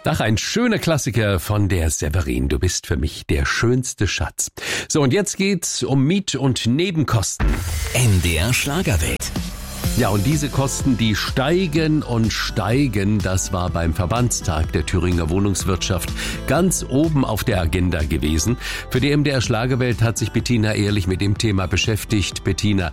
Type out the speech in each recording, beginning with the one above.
Ach, ein schöner Klassiker von der Severin. Du bist für mich der schönste Schatz. So, und jetzt geht's um Miet- und Nebenkosten. MDR Schlagerwelt. Ja, und diese Kosten, die steigen und steigen. Das war beim Verbandstag der Thüringer Wohnungswirtschaft ganz oben auf der Agenda gewesen. Für die MDR Schlagerwelt hat sich Bettina Ehrlich mit dem Thema beschäftigt. Bettina,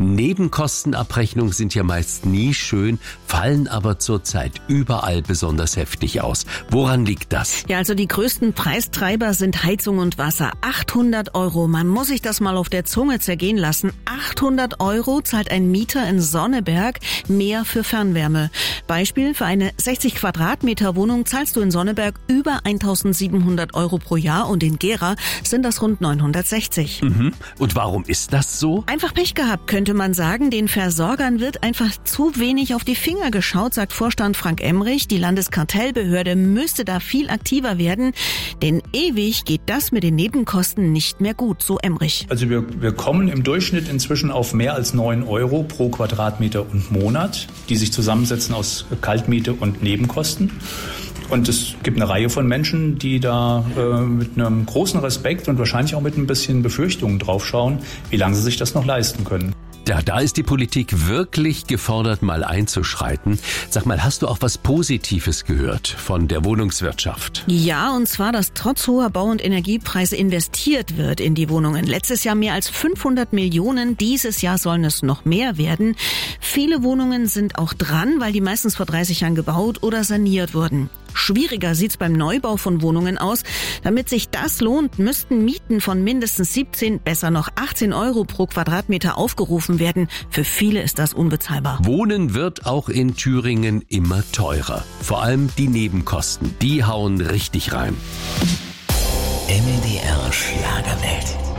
Nebenkostenabrechnungen sind ja meist nie schön, fallen aber zurzeit überall besonders heftig aus. Woran liegt das? Ja, also die größten Preistreiber sind Heizung und Wasser. 800 €. Man muss sich das mal auf der Zunge zergehen lassen. 800 € zahlt ein Mieter in Sonneberg mehr für Fernwärme. Beispiel: Für eine 60 Quadratmeter Wohnung zahlst du in Sonneberg über 1.700 € pro Jahr und in Gera sind das rund 960. Und warum ist das so? Einfach Pech gehabt, könnte man sagen. Den Versorgern wird einfach zu wenig auf die Finger geschaut, sagt Vorstand Frank Emrich. Die Landeskartellbehörde müsste da viel aktiver werden, denn ewig geht das mit den Nebenkosten nicht mehr gut, so Emrich. Also wir kommen im Durchschnitt inzwischen auf mehr als 9 € pro Quadratmeter und Monat, die sich zusammensetzen aus Kaltmiete und Nebenkosten. Und es gibt eine Reihe von Menschen, die da mit einem großen Respekt und wahrscheinlich auch mit ein bisschen Befürchtungen draufschauen, wie lange sie sich das noch leisten können. Ja, da ist die Politik wirklich gefordert, mal einzuschreiten. Sag mal, hast du auch was Positives gehört von der Wohnungswirtschaft? Ja, und zwar, dass trotz hoher Bau- und Energiepreise investiert wird in die Wohnungen. Letztes Jahr mehr als 500 Millionen, dieses Jahr sollen es noch mehr werden. Viele Wohnungen sind auch dran, weil die meistens vor 30 Jahren gebaut oder saniert wurden. Schwieriger sieht's beim Neubau von Wohnungen aus. Damit sich das lohnt, müssten Mieten von mindestens 17, besser noch 18 € pro Quadratmeter aufgerufen werden. Für viele ist das unbezahlbar. Wohnen wird auch in Thüringen immer teurer. Vor allem die Nebenkosten, die hauen richtig rein. MDR Schlagerwelt.